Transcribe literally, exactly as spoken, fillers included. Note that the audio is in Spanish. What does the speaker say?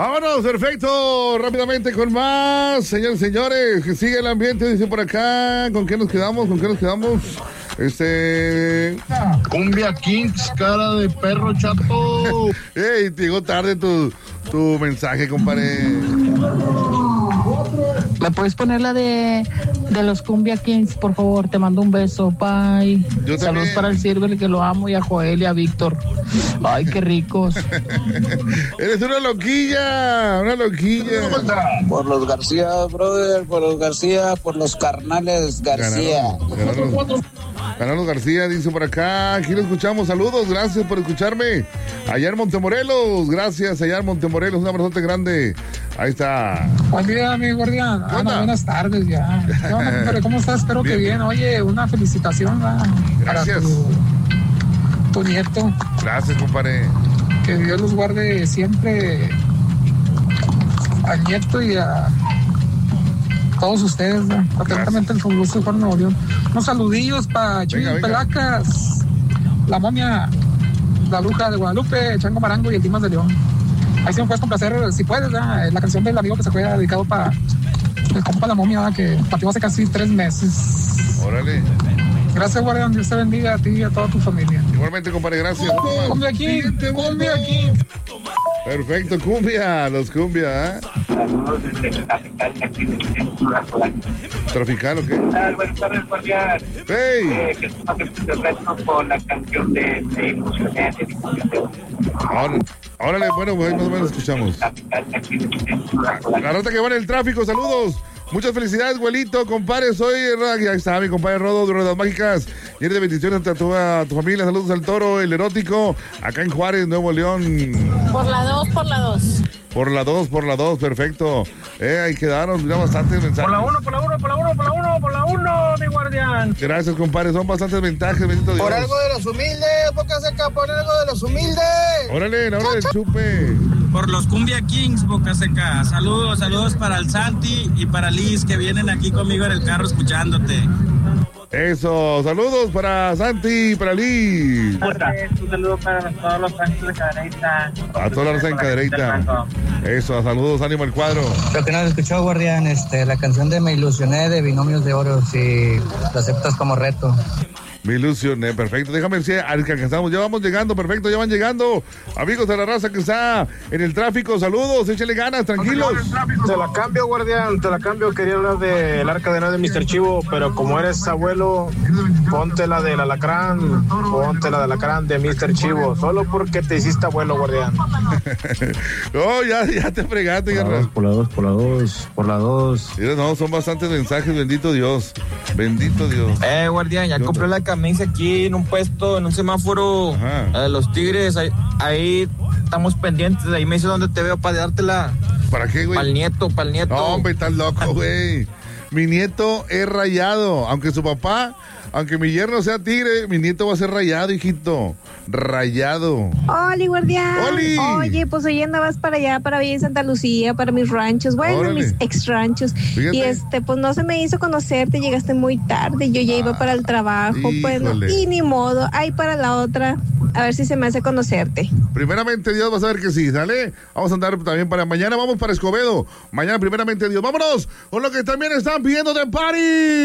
Vámonos, perfecto, rápidamente con más, señores, señores, que sigue el ambiente, dice por acá, ¿con qué nos quedamos? ¿Con qué nos quedamos? Este... Cumbia Kings, cara de perro chato. Ey, te llegó tarde tu, tu mensaje, compadre. ¿Me puedes poner la de, de los Cumbia Kings, por favor? Te mando un beso, bye. Yo Saludos para el Silver, que lo amo, y a Joel y a Víctor. Ay, qué ricos. Eres una loquilla, una loquilla. Por los García, brother, por los García, por los carnales García. Ganaron, ganaron, ganaron García, dice por acá. Aquí lo escuchamos, saludos, gracias por escucharme. Allá en Montemorelos, gracias, allá en Montemorelos, un abrazote grande. Ahí está. Buen día, mi guardián. Ah, no, buenas tardes ya. ¿Qué onda, compadre? ¿Cómo estás? Espero bien. que bien. Oye, una felicitación ¿verdad? Gracias. Para tu, tu nieto. Gracias, compadre. Que Dios los guarde siempre al nieto y a todos ustedes. ¿verdad? Atentamente el fabuloso Juan Nuevo León. Unos saludillos para Chuy Pelacas, la momia, la bruja de Guadalupe, Chango Marango y el Dimas de León. Ahí sí me puedes complacer, si puedes, ¿verdad? La canción del amigo que se fue dedicado para el compa La Momia, ¿verdad? Que partió hace casi tres meses. Órale. Gracias, guardián. Dios te bendiga a ti y a toda tu familia. Igualmente, compadre, gracias. Cumbia aquí, cumbia aquí. Perfecto, cumbia, los cumbia, ¿eh? ¿Tropical o qué? Buenas tardes, guardián. ¡Hey! Eh, que te reto con la canción de Me Ilusioné. Órale, bueno, pues más o menos escuchamos. La nota que va en el tráfico, saludos. Muchas felicidades, güelito, compadre, soy, ya está mi compadre Rodo de Ruedas Mágicas, lleno de bendiciones a tu, a tu familia, saludos al Toro, el erótico, acá en Juárez, Nuevo León. Por la dos, por la dos. Por la dos, por la dos, perfecto. Eh, ahí quedaron, mira, bastantes mensajes. Por la uno, por la uno, por la uno, por la uno, por la uno, mi guardián. Gracias, compadre, son bastantes mensajes, bendito Dios. Por algo de los humildes, boca seca, por algo de los humildes. Órale, la hora del chupe. Por los Cumbia Kings, boca seca. Saludos, saludos para el Santi y para Liz, que vienen aquí conmigo en el carro escuchándote. Eso, saludos para Santi y para Liz. Un saludo para todos los fans de Cadereyta. A toda la raza en Cadereyta. Eso, saludos, ánimo al cuadro. Lo que no has escuchado, guardián, este, la canción de Me Ilusioné de Binomios de Oro, si lo aceptas como reto. Me ilusioné, perfecto. Déjame decir, alcanzamos, ya vamos llegando, perfecto, ya van llegando. Amigos de la raza que está en el tráfico, saludos, échale ganas, tranquilos. Te la cambio, guardián, te la cambio. Quería hablar del arca de Noé de mister Chivo, pero como eres abuelo, ponte la del alacrán, ponte la del alacrán de mister Chivo, solo porque te hiciste abuelo, guardián. No, ya, ya te fregaste, guerra. Por la dos, por la dos, por la dos. Mira, no, son bastantes mensajes, bendito Dios, bendito Dios. Eh, guardián, ya compré la camisa aquí en un puesto, en un semáforo, eh, los Tigres, ahí, ahí estamos pendientes, ahí me dice dónde te veo para dártela. ¿Para qué, güey? Para el nieto, para el nieto. No, hombre, estás loco, güey. Mi nieto es rayado, aunque su papá, aunque mi yerno sea tigre, mi nieto va a ser rayado, hijito. Rayado. Oli, guardián. Oli. Oye, pues hoy andabas para allá, para Villa Santa Lucía, para mis ranchos, bueno, Órale. mis ex ranchos. Fíjate. Y este, pues no se me hizo conocerte, llegaste muy tarde, yo ya iba para el trabajo, pues no, híjole. y ni modo, ahí para la otra, a ver si se me hace conocerte. Primeramente Dios, vas a ver que sí, ¿sale? Vamos a andar también para mañana, vamos para Escobedo. Mañana primeramente Dios. Vámonos con lo que también están pidiendo de party.